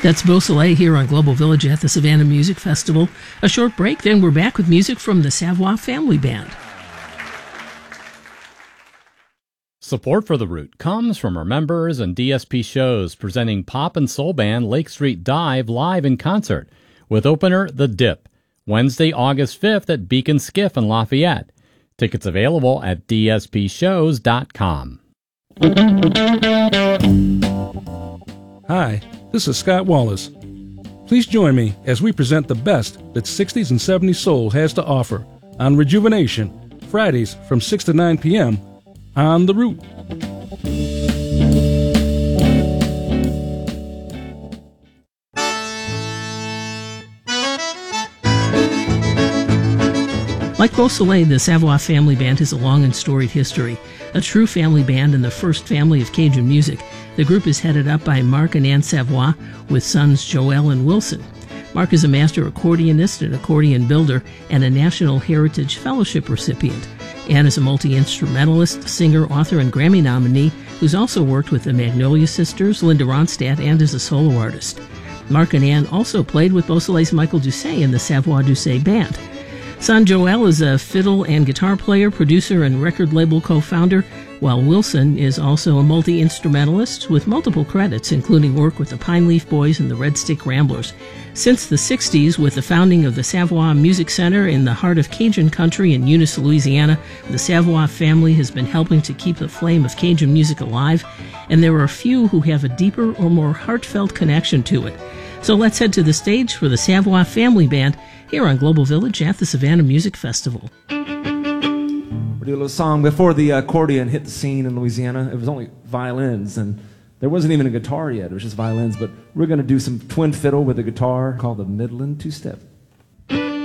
That's Beausoleil here on Global Village at the Savannah Music Festival. A short break, then we're back with music from the Savoie Family Band. Support for The Root comes from our members and DSP shows presenting pop and soul band Lake Street Dive live in concert with opener The Dip, Wednesday, August 5th at Beacon Skiff in Lafayette. Tickets available at dspshows.com. Hi, this is Scott Wallace. Please join me as we present the best that 60s and 70s soul has to offer on Rejuvenation, Fridays from 6 to 9 p.m. on The Root. Like Beausoleil, the Savoie Family Band has a long and storied history. A true family band and the first family of Cajun music, the group is headed up by Mark and Ann Savoie with sons Joel and Wilson. Mark is a master accordionist, an accordion builder, and a National Heritage Fellowship recipient. Ann is a multi-instrumentalist, singer, author, and Grammy nominee who's also worked with the Magnolia Sisters, Linda Ronstadt, and is a solo artist. Mark and Ann also played with Beausoleil's Michael Doucet in the Savoie Doucet Band. Son Joel is a fiddle and guitar player, producer, and record label co-founder, while Wilson is also a multi-instrumentalist with multiple credits, including work with the Pine Leaf Boys and the Red Stick Ramblers. Since the 60s, with the founding of the Savoie Music Center in the heart of Cajun country in Eunice, Louisiana, the Savoie family has been helping to keep the flame of Cajun music alive, and there are few who have a deeper or more heartfelt connection to it. So let's head to the stage for the Savoie Family Band here on Global Village at the Savannah Music Festival. We'll do a little song before the accordion hit the scene in Louisiana. It was only violins, and there wasn't even a guitar yet. It was just violins, but we're going to do some twin fiddle with a guitar called the Midland Two-Step.